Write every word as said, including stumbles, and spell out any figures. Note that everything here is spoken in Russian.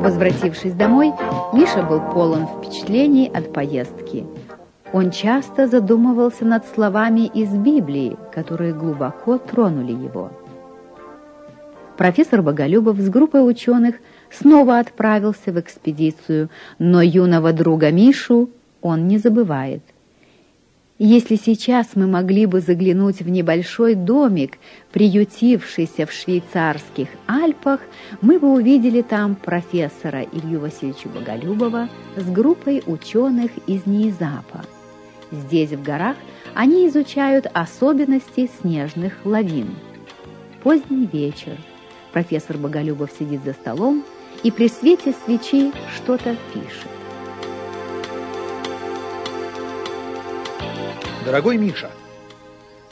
Возвратившись домой, Миша был полон впечатлений от поездки. Он часто задумывался над словами из Библии, которые глубоко тронули его. Профессор Боголюбов с группой ученых снова отправился в экспедицию, но юного друга Мишу он не забывает. Если сейчас мы могли бы заглянуть в небольшой домик, приютившийся в швейцарских Альпах, мы бы увидели там профессора Илью Васильевича Боголюбова с группой ученых из НИИЗАПа. Здесь, в горах, они изучают особенности снежных лавин. Поздний вечер. Профессор Боголюбов сидит за столом и при свете свечи что-то пишет. Дорогой Миша,